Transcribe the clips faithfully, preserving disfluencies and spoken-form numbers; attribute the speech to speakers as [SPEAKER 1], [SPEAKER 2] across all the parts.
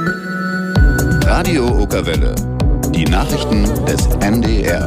[SPEAKER 1] Radio Okerwelle. Die Nachrichten des M D R.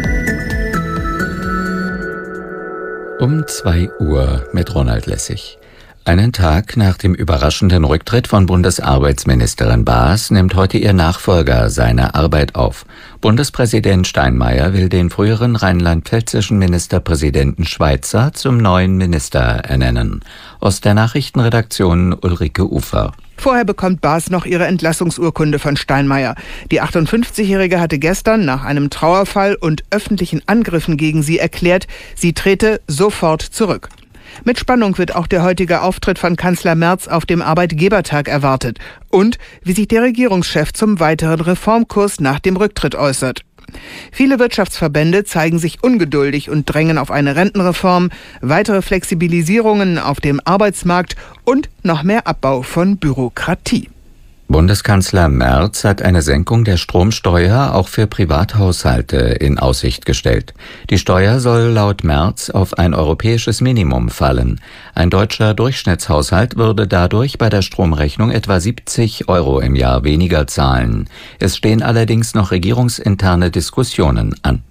[SPEAKER 2] Um zwei Uhr mit Ronald Lessig. Einen Tag nach dem überraschenden Rücktritt von Bundesarbeitsministerin Baas nimmt heute ihr Nachfolger seine Arbeit auf. Bundespräsident Steinmeier will den früheren rheinland-pfälzischen Ministerpräsidenten Schweitzer zum neuen Minister ernennen. Aus der Nachrichtenredaktion Ulrike Ufer.
[SPEAKER 3] Vorher bekommt Baas noch ihre Entlassungsurkunde von Steinmeier. Die achtundfünfzigjährige hatte gestern nach einem Trauerfall und öffentlichen Angriffen gegen sie erklärt, sie trete sofort zurück. Mit Spannung wird auch der heutige Auftritt von Kanzler Merz auf dem Arbeitgebertag erwartet und wie sich der Regierungschef zum weiteren Reformkurs nach dem Rücktritt äußert. Viele Wirtschaftsverbände zeigen sich ungeduldig und drängen auf eine Rentenreform, weitere Flexibilisierungen auf dem Arbeitsmarkt und noch mehr Abbau von Bürokratie.
[SPEAKER 2] Bundeskanzler Merz hat eine Senkung der Stromsteuer auch für Privathaushalte in Aussicht gestellt. Die Steuer soll laut Merz auf ein europäisches Minimum fallen. Ein deutscher Durchschnittshaushalt würde dadurch bei der Stromrechnung etwa siebzig Euro im Jahr weniger zahlen. Es stehen allerdings noch regierungsinterne Diskussionen an.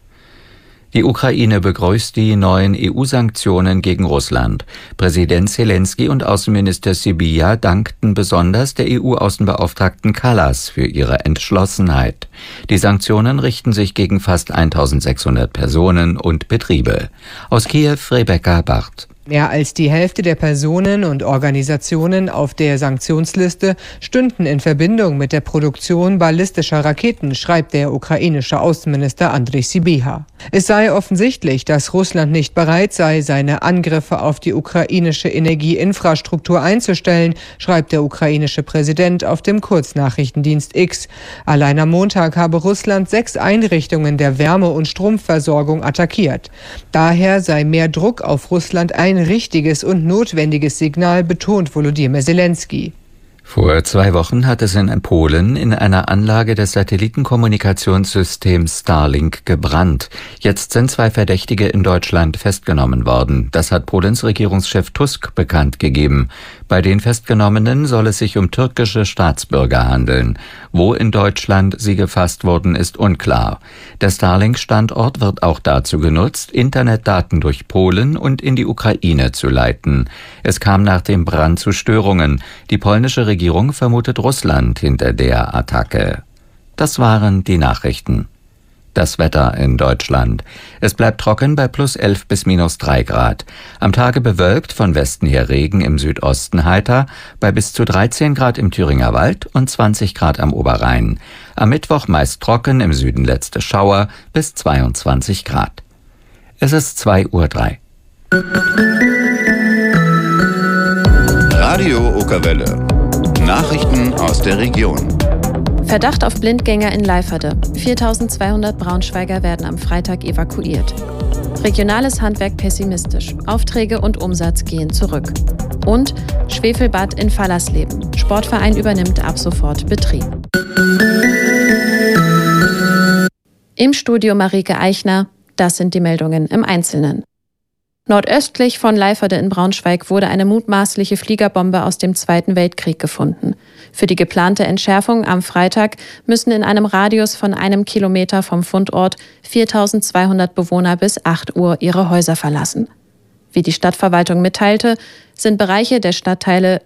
[SPEAKER 2] Die Ukraine begrüßt die neuen E U-Sanktionen gegen Russland. Präsident Zelensky und Außenminister Sybiha dankten besonders der E U-Außenbeauftragten Kallas für ihre Entschlossenheit. Die Sanktionen richten sich gegen fast eintausendsechshundert Personen und Betriebe. Aus Kiew Rebecca Barth.
[SPEAKER 4] Mehr als die Hälfte der Personen und Organisationen auf der Sanktionsliste stünden in Verbindung mit der Produktion ballistischer Raketen, schreibt der ukrainische Außenminister Andrej Sybiha. Es sei offensichtlich, dass Russland nicht bereit sei, seine Angriffe auf die ukrainische Energieinfrastruktur einzustellen, schreibt der ukrainische Präsident auf dem Kurznachrichtendienst X. Allein am Montag habe Russland sechs Einrichtungen der Wärme- und Stromversorgung attackiert. Daher sei mehr Druck auf Russland ein richtiges und notwendiges Signal, betont Volodymyr Zelensky.
[SPEAKER 2] Vor zwei Wochen hat es in Polen in einer Anlage des Satellitenkommunikationssystems Starlink gebrannt. Jetzt sind zwei Verdächtige in Deutschland festgenommen worden. Das hat Polens Regierungschef Tusk bekannt gegeben. Bei den Festgenommenen soll es sich um türkische Staatsbürger handeln. Wo in Deutschland sie gefasst wurden, ist unklar. Der Starlink-Standort wird auch dazu genutzt, Internetdaten durch Polen und in die Ukraine zu leiten. Es kam nach dem Brand zu Störungen. Die polnische Regierung Regierung vermutet Russland hinter der Attacke. Das waren die Nachrichten. Das Wetter in Deutschland. Es bleibt trocken bei plus elf bis minus drei Grad. Am Tage bewölkt, von Westen her Regen, im Südosten heiter, bei bis zu dreizehn Grad im Thüringer Wald und zwanzig Grad am Oberrhein. Am Mittwoch meist trocken, im Süden letzte Schauer bis zweiundzwanzig Grad. Es ist zwei Uhr drei.
[SPEAKER 1] Radio Okerwelle. Nachrichten aus der Region.
[SPEAKER 5] Verdacht auf Blindgänger in Leiferde. viertausendzweihundert Braunschweiger werden am Freitag evakuiert. Regionales Handwerk pessimistisch. Aufträge und Umsatz gehen zurück. Und Schwefelbad in Fallersleben. Sportverein übernimmt ab sofort Betrieb. Im Studio Marike Eichner. Das sind die Meldungen im Einzelnen. Nordöstlich von Leiferde in Braunschweig wurde eine mutmaßliche Fliegerbombe aus dem Zweiten Weltkrieg gefunden. Für die geplante Entschärfung am Freitag müssen in einem Radius von einem Kilometer vom Fundort viertausendzweihundert Bewohner bis acht Uhr ihre Häuser verlassen. Wie die Stadtverwaltung mitteilte, sind Bereiche der Stadtteile